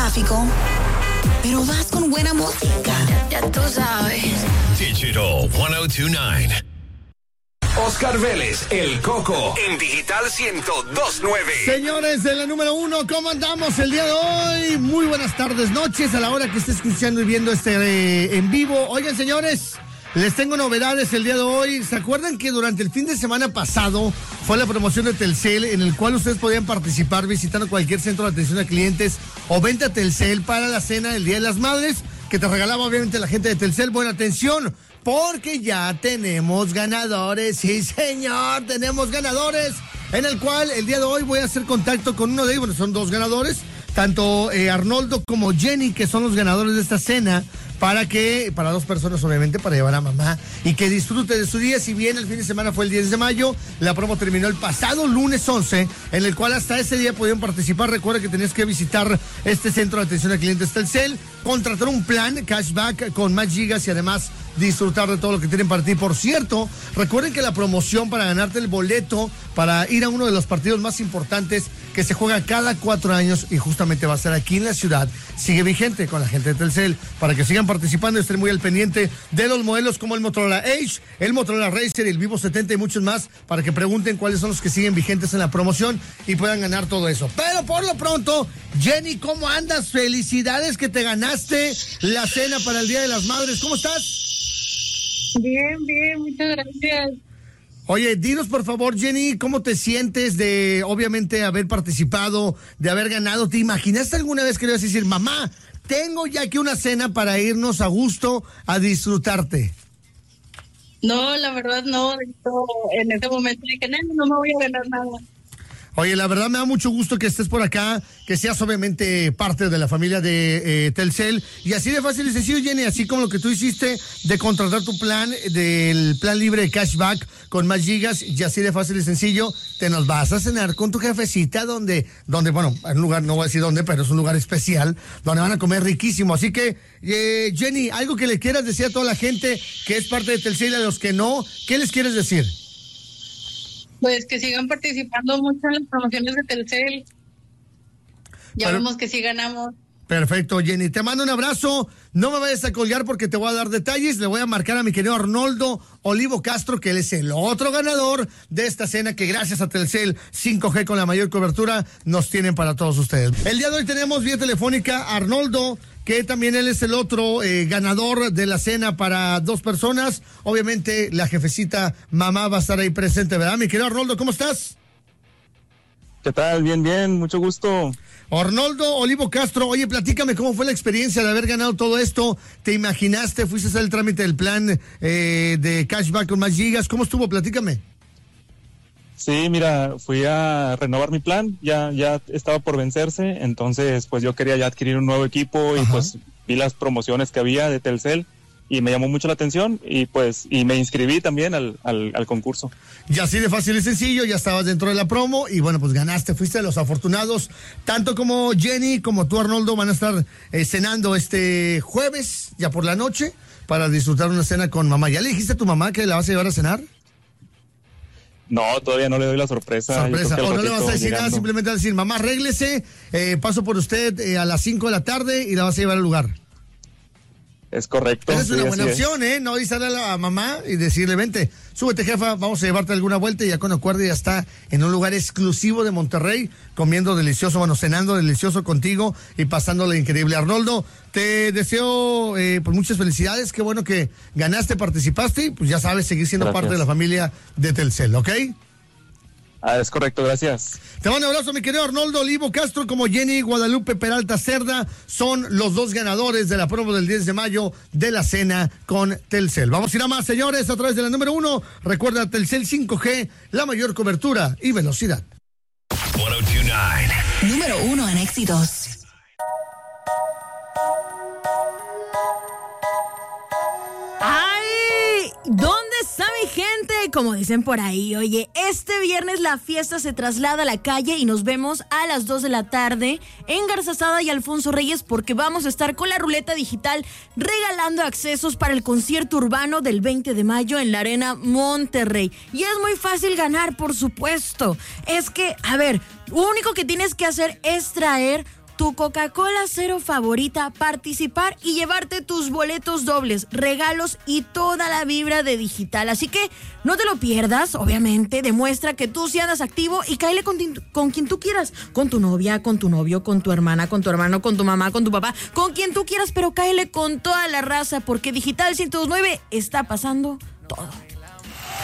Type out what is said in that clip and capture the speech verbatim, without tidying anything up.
tráfico, pero vas con buena música. Ya, ya tú sabes. Digital ciento dos punto nueve. Oscar Vélez, El Coco, en Digital ciento dos punto nueve. Señores de la número uno, ¿cómo andamos el día de hoy? Muy buenas tardes, noches, a la hora que esté escuchando y viendo este eh, en vivo. Oigan, señores, les tengo novedades el día de hoy. ¿Se acuerdan que durante el fin de semana pasado fue la promoción de Telcel, en el cual ustedes podían participar visitando cualquier centro de atención a clientes o venta Telcel para la cena del Día de las Madres, que te regalaba obviamente la gente de Telcel? Buena atención, porque ya tenemos ganadores. Sí, señor, tenemos ganadores, en el cual el día de hoy voy a hacer contacto con uno de ellos. Bueno, son dos ganadores, tanto eh, Arnoldo como Jenny, que son los ganadores de esta cena, para que, para dos personas obviamente, para llevar a mamá y que disfrute de su día. Si bien el fin de semana fue el diez de mayo, la promo terminó el pasado lunes once, en el cual hasta ese día podían participar. Recuerda que tenías que visitar este centro de atención a clientes Telcel, contratar un plan cashback con más gigas y además disfrutar de todo lo que tienen para ti. Por cierto, recuerden que la promoción para ganarte el boleto para ir a uno de los partidos más importantes que se juega cada cuatro años y justamente va a ser aquí en la ciudad, sigue vigente con la gente de Telcel, para que sigan participando y estén muy al pendiente de los modelos como el Motorola Edge, el Motorola Razr, el Vivo setenta y muchos más, para que pregunten cuáles son los que siguen vigentes en la promoción y puedan ganar todo eso. Pero por lo pronto, Jenny, ¿cómo andas? Felicidades que te ganaste la cena para el Día de las Madres. ¿Cómo estás? Bien, bien, muchas gracias. Oye, dinos por favor, Jenny, ¿cómo te sientes de, obviamente, haber participado, de haber ganado? ¿Te imaginaste alguna vez que le ibas a decir, mamá, tengo ya aquí una cena para irnos a gusto a disfrutarte? No, la verdad no. En ese momento dije, no, no me voy a ganar nada. Oye, la verdad me da mucho gusto que estés por acá, que seas obviamente parte de la familia de eh, Telcel, y así de fácil y sencillo, Jenny, así como lo que tú hiciste de contratar tu plan, del plan libre de cashback con más gigas, y así de fácil y sencillo, te nos vas a cenar con tu jefecita donde, donde bueno, en un lugar, no voy a decir dónde, pero es un lugar especial, donde van a comer riquísimo. Así que, eh, Jenny, algo que le quieras decir a toda la gente que es parte de Telcel y a los que no, ¿qué les quieres decir? Pues que sigan participando mucho en las promociones de Telcel. Ya Pero, vemos que sí ganamos. Perfecto, Jenny. Te mando un abrazo. No me vayas a colgar porque te voy a dar detalles. Le voy a marcar a mi querido Arnoldo Olivo Castro, que él es el otro ganador de esta cena que gracias a Telcel cinco G con la mayor cobertura nos tienen para todos ustedes. El día de hoy tenemos vía telefónica a Arnoldo, que también él es el otro eh, ganador de la cena para dos personas. Obviamente la jefecita mamá va a estar ahí presente, ¿verdad? Mi querido Arnoldo, ¿cómo estás? ¿Qué tal? Bien, bien, mucho gusto. Arnoldo Olivo Castro, oye, platícame cómo fue la experiencia de haber ganado todo esto. ¿Te imaginaste? ¿Fuiste a hacer el trámite del plan eh, de cashback con más gigas? ¿Cómo estuvo? Platícame. Sí, mira, fui a renovar mi plan, ya ya estaba por vencerse, entonces pues yo quería ya adquirir un nuevo equipo. Ajá. Y pues vi las promociones que había de Telcel y me llamó mucho la atención y pues y me inscribí también al, al, al concurso. Y así de fácil y sencillo, ya estabas dentro de la promo y bueno, pues ganaste, fuiste de los afortunados. Tanto como Jenny como tú, Arnoldo, van a estar eh, cenando este jueves, ya por la noche, para disfrutar una cena con mamá. ¿Ya le dijiste a tu mamá que la vas a llevar a cenar? No, todavía no le doy la sorpresa. Sorpresa, o no le vas a decir llegando. Nada, simplemente vas a decir, mamá, arréglese, eh, paso por usted eh, a las cinco de la tarde y la vas a llevar al lugar. Es correcto. Esa es sí, una buena opción, es. ¿eh? No avisarle a la mamá y decirle, vente, súbete, jefa, vamos a llevarte alguna vuelta, y ya con acuerdo ya está en un lugar exclusivo de Monterrey, comiendo delicioso, bueno, cenando delicioso contigo y pasándole increíble. Arnoldo, te deseo eh, pues muchas felicidades, qué bueno que ganaste, participaste, y pues ya sabes, seguir siendo Gracias. Parte de la familia de Telcel, ¿ok? Ah, es correcto, gracias. Te mando un abrazo, mi querido Arnoldo Olivo Castro, como Jenny Guadalupe Peralta Cerda, son los dos ganadores de la promo del diez de mayo de la cena con Telcel. Vamos a ir a más, señores, a través de la número uno. Recuerda, Telcel cinco G, la mayor cobertura y velocidad. ciento dos punto nueve. Número uno en éxitos. ¡Ay! ¿Dónde está mi gente? Como dicen por ahí, oye, este viernes la fiesta se traslada a la calle y nos vemos a las dos de la tarde en Garzazada y Alfonso Reyes, porque vamos a estar con la ruleta digital regalando accesos para el concierto urbano del veinte de mayo en la Arena Monterrey. Y es muy fácil ganar, por supuesto. Es que, a ver, lo único que tienes que hacer es traer tu Coca-Cola Cero favorita, participar y llevarte tus boletos dobles, regalos y toda la vibra de digital. Así que no te lo pierdas, obviamente, demuestra que tú sí andas activo y cáele con, con quien tú quieras, con tu novia, con tu novio, con tu hermana, con tu hermano, con tu mamá, con tu papá, con quien tú quieras, pero cáele con toda la raza, porque Digital ciento dos punto nueve está pasando todo.